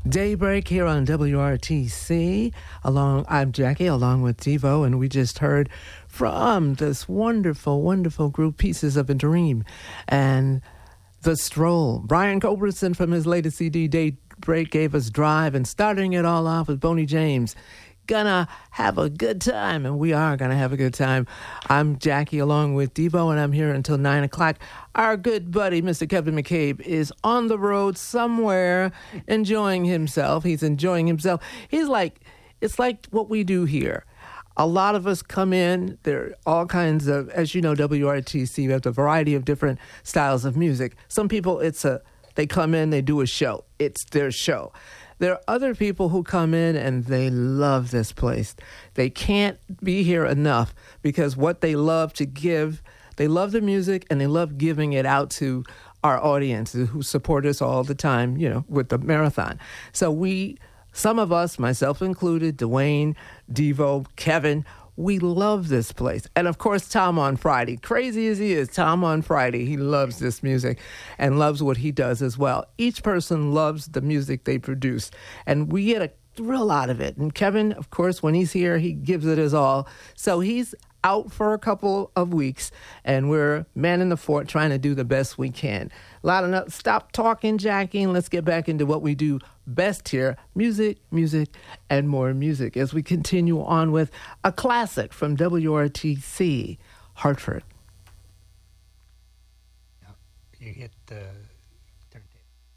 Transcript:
Daybreak here on WRTC. I'm Jackie, along with Devo, and we just heard from this wonderful, wonderful group, Pieces of a Dream, and The Stroll. Brian Culbertson from his latest CD, Daybreak, gave us Drive, and starting it all off with Boney James. Gonna have a good time, and we are gonna have a good time. I'm Jackie along with Devo, and I'm here until 9 o'clock. Our good buddy, Mr. Kevin McCabe, is on the road somewhere enjoying himself. He's enjoying himself. It's like what we do here. A lot of us come in, there are all kinds of, as you know, WRTC, we have a variety of different styles of music. Some people, they come in, they do a show. It's their show. There are other people who come in and they love this place. They can't be here enough because what they love to give, they love the music and they love giving it out to our audience who support us all the time, with the marathon. So some of us, myself included, Dwayne, Devo, Kevin, we love this place. And of course, Tom on Friday. Crazy as he is, Tom on Friday, he loves this music and loves what he does as well. Each person loves the music they produce. And we get a thrill out of it. And Kevin, of course, when he's here, he gives it his all. So he's out for a couple of weeks, and we're manning the fort trying to do the best we can. Loud enough. Stop talking, Jackie, and let's get back into what we do best here. Music, and more music as we continue on with a classic from WRTC, Hartford. You hit the